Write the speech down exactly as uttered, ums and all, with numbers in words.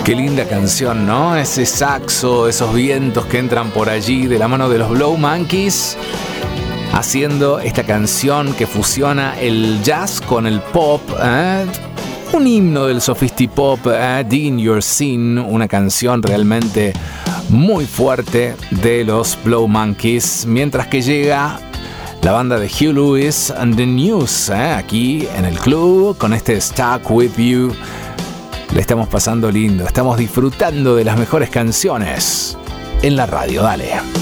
Qué linda canción, ¿no? Ese saxo, esos vientos que entran por allí de la mano de los Blow Monkeys, haciendo esta canción que fusiona el jazz con el pop, ¿eh? Un himno del sofistipop, ¿eh? In Your Scene, una canción realmente muy fuerte de los Blow Monkeys, mientras que llega la banda de Huey Lewis and the News, ¿eh? Aquí en el club con este Stuck With You. Le estamos pasando lindo, estamos disfrutando de las mejores canciones en la radio. Dale.